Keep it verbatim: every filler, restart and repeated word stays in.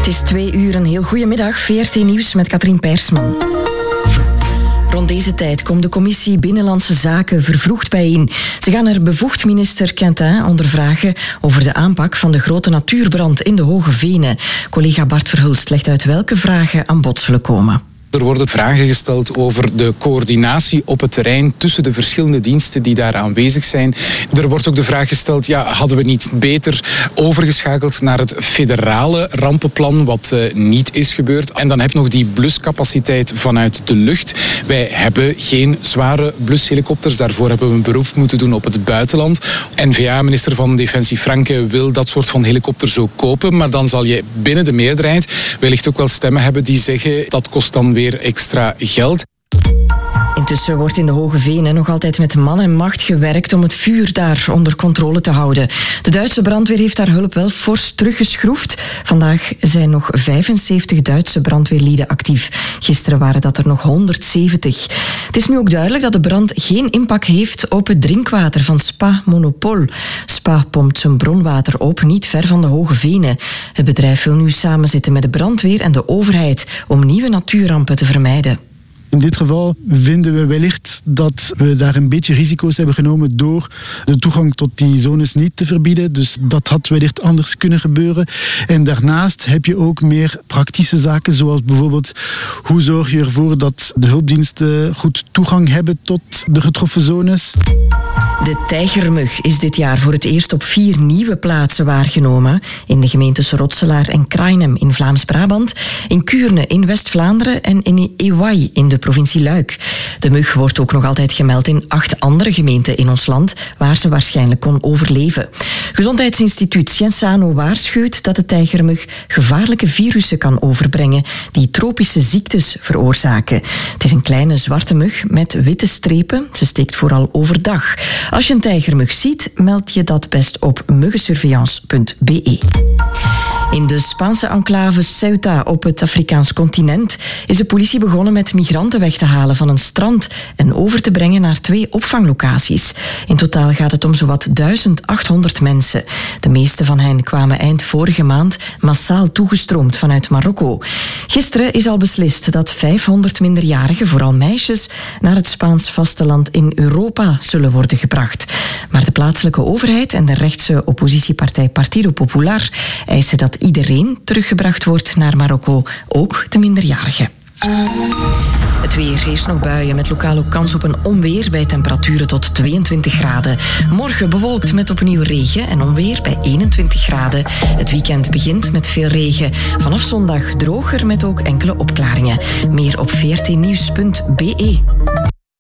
Het is twee uur, een heel goedemiddag. V R T Nieuws met Katrien Persman. Rond deze tijd komt de commissie Binnenlandse Zaken vervroegd bijeen. Ze gaan er bevoegd minister Quentin ondervragen over de aanpak van de grote natuurbrand in de Hoge Venen. Collega Bart Verhulst legt uit welke vragen aan bod zullen komen. Er worden vragen gesteld over de coördinatie op het terrein tussen de verschillende diensten die daar aanwezig zijn. Er wordt ook de vraag gesteld, ja, hadden we niet beter overgeschakeld naar het federale rampenplan, wat uh, niet is gebeurd. En dan heb je nog die bluscapaciteit vanuit de lucht. Wij hebben geen zware blushelikopters, daarvoor hebben we een beroep moeten doen op het buitenland. N V A-minister van Defensie Franke wil dat soort van helikopters ook kopen, maar dan zal je binnen de meerderheid wellicht ook wel stemmen hebben die zeggen dat kost dan weer extra geld. Intussen wordt in de Hoge Venen nog altijd met man en macht gewerkt om het vuur daar onder controle te houden. De Duitse brandweer heeft haar hulp wel fors teruggeschroefd. Vandaag zijn nog vijfenzeventig Duitse brandweerlieden actief. Gisteren waren dat er nog honderdzeventig. Het is nu ook duidelijk dat de brand geen impact heeft op het drinkwater van Spa Monopol. Spa pompt zijn bronwater op, niet ver van de Hoge Venen. Het bedrijf wil nu samenzitten met de brandweer en de overheid om nieuwe natuurrampen te vermijden. In dit geval vinden we wellicht dat we daar een beetje risico's hebben genomen door de toegang tot die zones niet te verbieden. Dus dat had wellicht anders kunnen gebeuren. En daarnaast heb je ook meer praktische zaken, zoals bijvoorbeeld hoe zorg je ervoor dat de hulpdiensten goed toegang hebben tot de getroffen zones. De tijgermug is dit jaar voor het eerst op vier nieuwe plaatsen waargenomen. In de gemeentes Rotselaar en Krainem in Vlaams-Brabant, in Kuurne in West-Vlaanderen en in Ewai in de provincie Luik. De mug wordt ook nog altijd gemeld in acht andere gemeenten in ons land, waar ze waarschijnlijk kon overleven. Gezondheidsinstituut Sciensano waarschuwt dat de tijgermug gevaarlijke virussen kan overbrengen die tropische ziektes veroorzaken. Het is een kleine zwarte mug met witte strepen. Ze steekt vooral overdag. Als je een tijgermug ziet, meld je dat best op muggensurveillance punt b e. In de Spaanse enclave Ceuta op het Afrikaans continent is de politie begonnen met migranten weg te halen van een strand en over te brengen naar twee opvanglocaties. In totaal gaat het om zowat duizend achthonderd mensen. De meeste van hen kwamen eind vorige maand massaal toegestroomd vanuit Marokko. Gisteren is al beslist dat vijfhonderd minderjarigen, vooral meisjes, naar het Spaans vasteland in Europa zullen worden gebracht. Maar de plaatselijke overheid en de rechtse oppositiepartij Partido Popular eisen dat iedereen teruggebracht wordt naar Marokko, ook de minderjarigen. Het weer, eerst nog buien met lokaal ook kans op een onweer bij temperaturen tot tweeëntwintig graden. Morgen bewolkt met opnieuw regen en onweer bij eenentwintig graden. Het weekend begint met veel regen. Vanaf zondag droger met ook enkele opklaringen. Meer op v r t nieuws punt b e.